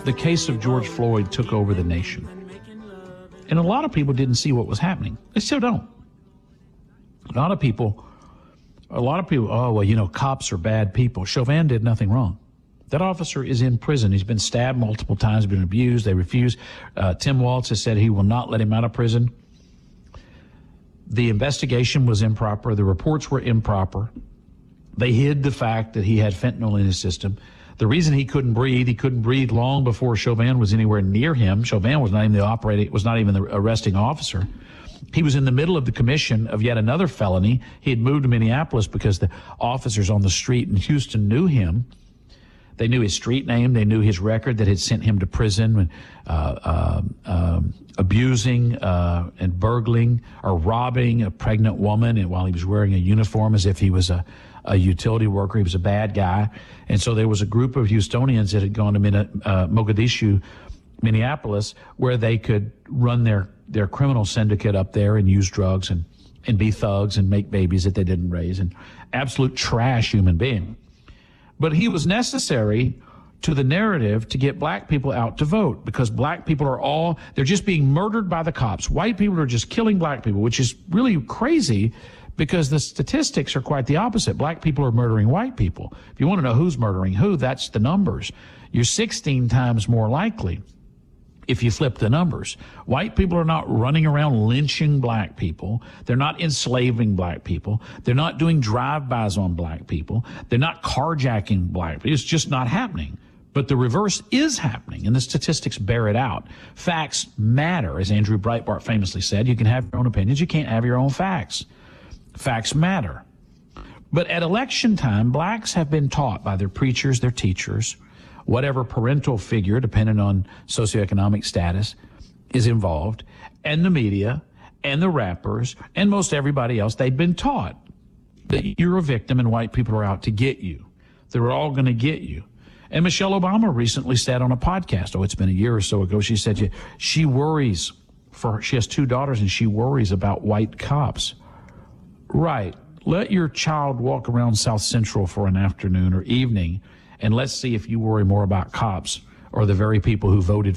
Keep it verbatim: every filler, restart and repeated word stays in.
the case of George Floyd took over the nation. And a lot of people didn't see what was happening. They still don't. A lot of people, a lot of people, oh, well, you know, cops are bad people. Chauvin did nothing wrong. That officer is in prison. He's been stabbed multiple times, been abused. They refuse. Uh, Tim Walz has said he will not let him out of prison. The investigation was improper. The reports were improper. They hid the fact that he had fentanyl in his system. The reason he couldn't breathe, he couldn't breathe long before Chauvin was anywhere near him. Chauvin was not even the operating, was not even the arresting officer. He was in the middle of the commission of yet another felony. He had moved to Minneapolis because the officers on the street in Houston knew him. They knew his street name. They knew his record that had sent him to prison, uh, uh, um, abusing uh, and burgling or robbing a pregnant woman, and while he was wearing a uniform as if he was a, a utility worker. He was a bad guy. And so there was a group of Houstonians that had gone to Min- uh, Mogadishu, Minneapolis, where they could run their, their criminal syndicate up there and use drugs and, and be thugs and make babies that they didn't raise, and absolute trash human being. But he was necessary to the narrative to get black people out to vote, because black people are all, they're just being murdered by the cops. White people are just killing black people, which is really crazy because the statistics are quite the opposite. Black people are murdering white people. If you want to know who's murdering who, that's the numbers. You're sixteen times more likely if you flip the numbers. White people are not running around lynching black people. They're not enslaving black people. They're not doing drive-bys on black people. They're not carjacking black people. It's just not happening. But the reverse is happening, and the statistics bear it out. Facts matter, as Andrew Breitbart famously said. You can have your own opinions. You can't have your own facts. Facts matter. But at election time, blacks have been taught by their preachers, their teachers, whatever parental figure, depending on socioeconomic status, is involved, and the media, and the rappers, and most everybody else, they've been taught that you're a victim and white people are out to get you. They're all going to get you. And Michelle Obama recently said on a podcast, oh, it's been a year or so ago, she said she worries for, she has two daughters, and she worries about white cops. Right. Let your child walk around South Central for an afternoon or evening, and let's see if you worry more about cops or the very people who voted